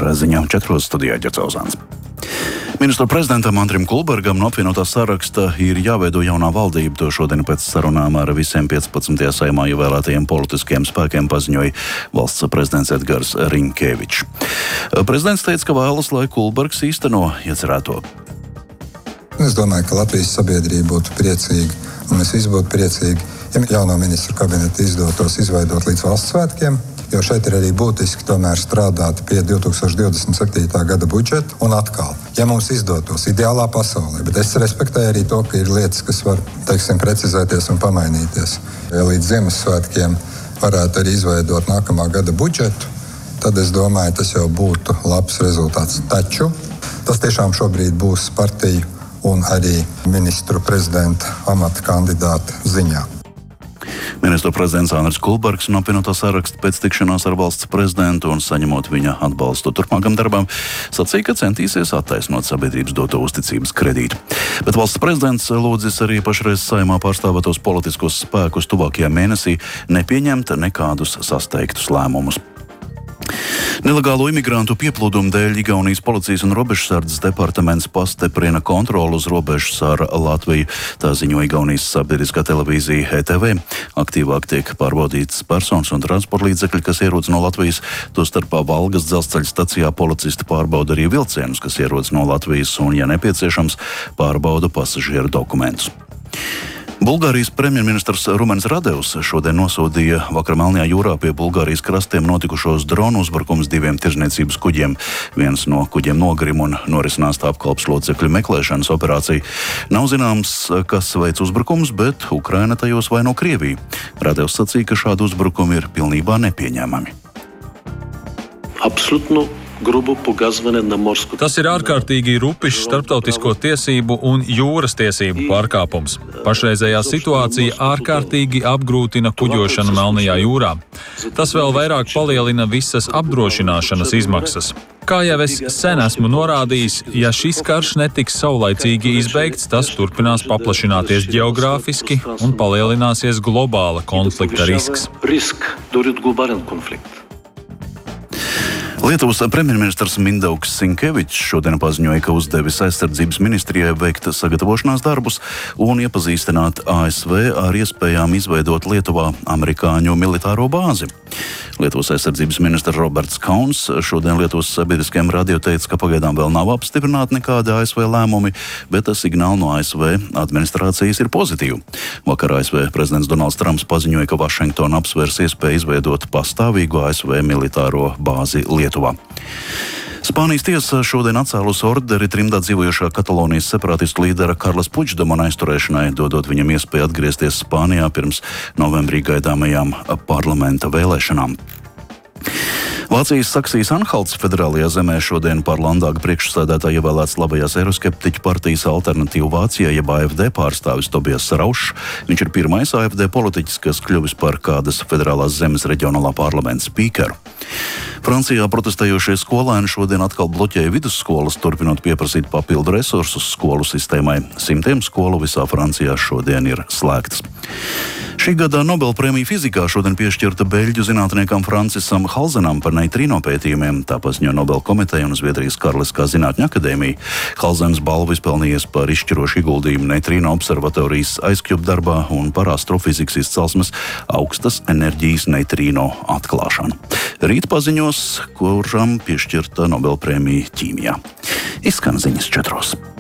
par ziņām 4 studijā Ģercauzāns. Ministru prezidentam Andrim Kulbergam no apvienotā saraksta ir jāveido jaunā valdība. To šodien pēc sarunām ar visiem 15. Saeimā ievēlētajiem politiskiem spēkiem paziņoja valsts prezidents Edgars Riņkevičs. Prezidents teica, ka vēlas, lai Kulbergs īsteno iecerēto. Es domāju, ka Latvijas sabiedrība būtu priecīga, un mēs visi būtu priecīgi, ja jauno ministru kabinetu izdotos izveidot līdz valsts svētkiem. Jo šeit ir arī būtiski tomēr strādāt pie 2027. gada budžeta un atkal. Ja mums izdotos ideālā pasaulē, bet es respektēju arī to, ka ir lietas, kas var, precizēties un pamainīties. Ja līdz Ziemassvētkiem varētu arī izveidot nākamā gada budžetu, tad es domāju, tas jau būtu labs rezultāts. Taču tas tiešām šobrīd būs partiju un arī ministru prezidenta amata kandidāta ziņā. Ministru prezidents Andris Kulbergs no apvienotā saraksta pēc tikšanās ar valsts prezidentu un saņemot viņa atbalstu turpmākam darbam, sacīja, ka centīsies attaisnot sabiedrības doto uzticības kredītu. Bet valsts prezidents lūdzis arī pašreiz Saeimā pārstāvētos politiskos spēkus tuvākajā mēnesī nepieņemt nekādus sasteigtus lēmumus. Nelegālo imigrantu pieplūdumu dēļ Igaunijas policijas un robežsardzes departaments pastiprina kontroli uz robežas ar Latviju. Tā ziņo Igaunijas sabiedriskā televīzija ETV. Aktīvāk tiek pārbaudītas personas un transporta līdzekļi, kas ierodas no Latvijas. Tostarp Valgas dzelzceļa stacijā policisti pārbauda arī vilcienus, kas ierodas no Latvijas un, ja nepieciešams, pārbauda pasažieru dokumentus. Bulgārijas premjerministrs Rumens Radevs šodien nosodīja vakar Melnajā jūrā pie Bulgārijas krastiem notikušos dronu uzbrukums 2 tirzniecības kuģiem. Viens no kuģiem nogrima un norisinās tā apkalpes locekļu meklēšanas operācija. Nav zināms, kas veic uzbrukums, bet Ukraina tajos vaino Krieviju. Radevs sacīja, ka šādi uzbrukumi ir pilnībā nepieņēmami. Absolutno. Tas ir ārkārtīgi rupišs starptautisko tiesību un jūras tiesību pārkāpums. Pašreizējā situācija ārkārtīgi apgrūtina kuģošanu Melnajā jūrā. Tas vēl vairāk palielina visas apdrošināšanas izmaksas. Kā jau es sen esmu norādījis, ja šis karš netiks saulaicīgi izbeigts, tas turpinās paplašināties ģeogrāfiski un palielināsies globāla konflikta risks. Lietuvas premjerministrs Mindaugs Sinkevičs šodien paziņoja, ka uzdevis aizsardzības ministrijai veikt sagatavošanās darbus un iepazīstināt ASV ar iespējām izveidot Lietuvā amerikāņu militāro bāzi. Lietuvas aizsardzības ministrs Roberts Kauns šodien Lietuvas sabiedriskajam radio teica, ka pagaidām vēl nav apstiprināti nekādi ASV lēmumi, bet signāli no ASV administrācijas ir pozitīvi. Vakar ASV prezidents Donalds Trumps paziņoja, ka Vašingtona apsvers iespēju izveidot pastāvīgu ASV militāro bāzi Lietuvā. Spānijas tiesa šodien atcēlusi orderi trimdā dzīvojošā Katalonijas separātistu līdera Karles Puigdemona aizturēšanai, dodot viņam iespēju atgriezties Spānijā pirms novembrī gaidāmajām parlamenta vēlēšanām. Vācijas Saksijas-Anhaltas federālajā zemē šodien par Landtāga priekšsēdētāju ievēlēts labajās eiroskeptiķu partijas Alternatīva Vācijā, jeb AfD pārstāvis Tobias Raušs. Viņš ir pirmais AfD politiķis, kas kļuvis par kādas federālās zemes reģionālā parlamenta spīkeru. Francijā protestējošie skolēni šodien atkal bloķēja vidusskolas, turpinot pieprasīt papildu resursus skolu sistēmai. Simtiem skolu visā Francijā šodien ir slēgtas. Šī gada Nobelprēmija fizikā šodien piešķirta beļģu zinātniekam Francisam Halzenam par neitrīno pētījumiem, tā paziņoja Nobel komiteja un Zviedrijas Karaliskā zinātņu akadēmija. Halzens balvu izpelnījies par izšķirošu ieguldījumu neitrīno observatorijas aizkļubu darbā un par astrofizikas izcelsmes augstas enerģijas neitrīno atklāšanu. Rīt paziņos, kuram piešķirta Nobelprēmija ķīmijā. Izskan ziņas 4.